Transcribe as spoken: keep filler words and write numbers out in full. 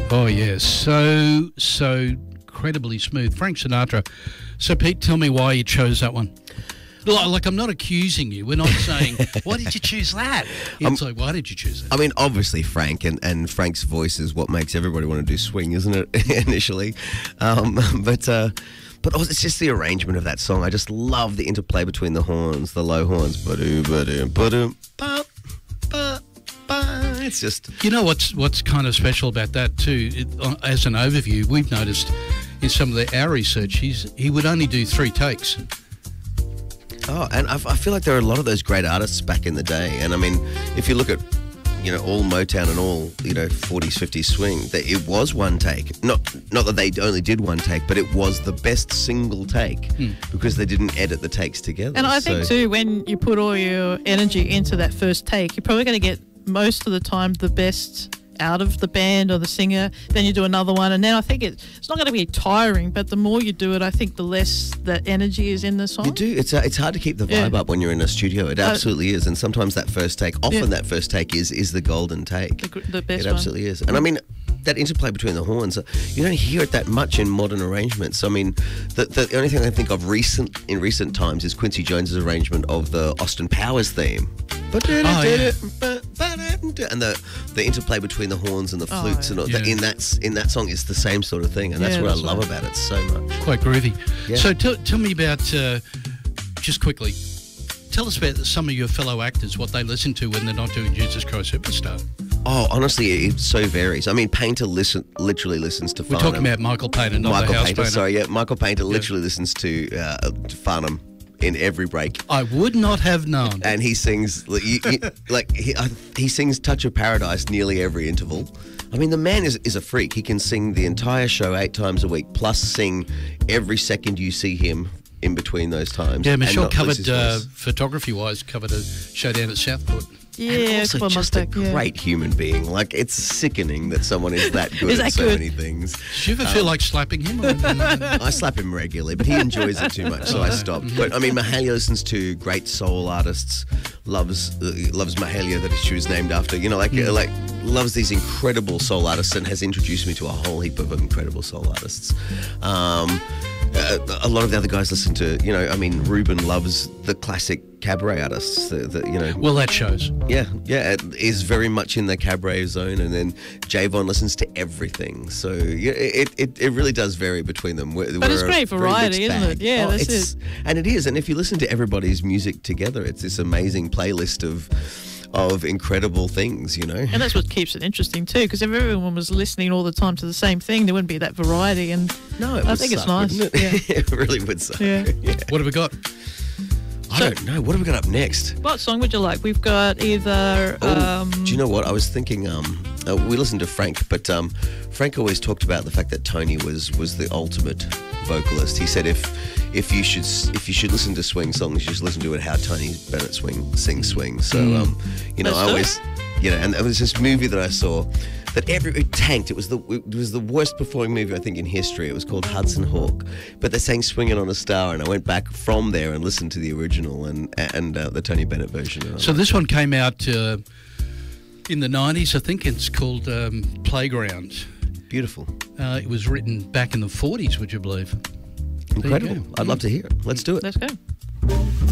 Oh, yes. So, so incredibly smooth. Frank Sinatra. So, Pete, tell me why you chose that one. Like, like I'm not accusing you. We're not saying, why did you choose that? It's um, like, why did you choose that? I mean, obviously, Frank, and, and Frank's voice is what makes everybody want to do swing, isn't it, initially? Um, but... Uh, But also, it's just the arrangement of that song. I just love the interplay between the horns, the low horns. Ba-doo, ba-doo, ba-doo, ba, ba, ba. It's just... You know what's what's kind of special about that too? It, uh, as an overview, we've noticed in some of the, our research, he's, he would only do three takes. Oh, and I, I feel like there are a lot of those great artists back in the day. And I mean, if you look at, you know, all Motown and all, you know, forties, fifties swing, that it was one take. Not not that they only did one take, but it was the best single take mm. because they didn't edit the takes together. And I so. think too, when you put all your energy into that first take, you're probably going to get most of the time the best out of the band or the singer. Then you do another one, and then I think it, it's not going to be tiring, but the more you do it, I think the less that energy is in the song. You do. It's uh, it's hard to keep the vibe yeah. up when you're in a studio. It absolutely uh, is. And sometimes that first take, often yeah. that first take is is the golden take. The, the best It absolutely one. is. And I mean, that interplay between the horns, you don't hear it that much in modern arrangements. I mean, the, the only thing I think of recent in recent times is Quincy Jones's arrangement of the Austin Powers theme. Oh, yeah. And the the interplay between the horns and the flutes oh, and all yeah. that in that in that song is the same sort of thing, and that's yeah, what that's I love right. about it so much. Quite groovy. Yeah. So tell, tell me about, uh, just quickly, tell us about some of your fellow actors, what they listen to when they're not doing Jesus Christ Superstar. Oh, honestly, it so varies. I mean, Painter listen, literally listens to We're Farnham. talking about Michael Painter, not Michael the house Painter, painter. sorry, yeah, Michael Painter Yeah. literally listens to, uh, to Farnham in every break. I would not have known. And he sings, like, he, he, like he, uh, he sings Touch of Paradise nearly every interval. I mean, the man is, is a freak. He can sing the entire show eight times a week, plus sing every second you see him in between those times. Yeah, Michelle and not lose covered, his uh, voice. photography-wise, covered a show down at Southport. Yeah, and also couple of just a months back, yeah. great human being. Like, it's sickening that someone is that good Is at that so good? many things. Did you ever feel like slapping him? I slap him regularly, but he enjoys it too much, so I stopped. But I mean, Mahalia listens to great soul artists, loves uh, loves Mahalia, that she was named after. You know, like uh, like loves these incredible soul artists, and has introduced me to a whole heap of incredible soul artists. Um, uh, a lot of the other guys listen to, you know, I mean, Ruben loves the classic cabaret artists. The, the, you know, Well, that shows. yeah, yeah, it is very much in the cabaret zone, and then Javon listens to everything. So yeah, it it, it really does vary between them. We're, But it's we're a great very variety, mixed isn't it? bag. Yeah, Oh, that's it's, it. And it is. And if you listen to everybody's music together, it's this amazing playlist of of incredible things. You know. And that's what keeps it interesting too, because if everyone was listening all the time to the same thing, there wouldn't be that variety. And No, it I would think it's suck, nice. wouldn't it? Yeah. It really would suck. Yeah. Yeah. What have we got? I don't know. What have we got up next? What song would you like? We've got either. Oh, Um, do you know what? I was thinking, um, uh, we listened to Frank, but um, Frank always talked about the fact that Tony was, was the ultimate vocalist. He said if if you should if you should listen to swing songs, you should listen to it how Tony Bennett swing sings swing. So, um, you know, Let's I do always, you know, and there was this movie that I saw that every it tanked. It was the it was the worst performing movie I think in history. It was called Hudson Hawk, but they sang "Swinging on a Star," and I went back from there and listened to the original and and uh, the Tony Bennett version. And I So this one came out uh, in the nineties, I think. It's called um, Playground. Beautiful. Uh, it was written back in the forties, would you believe? There you Incredible. go. I'd love to hear it. Let's do it. Let's go.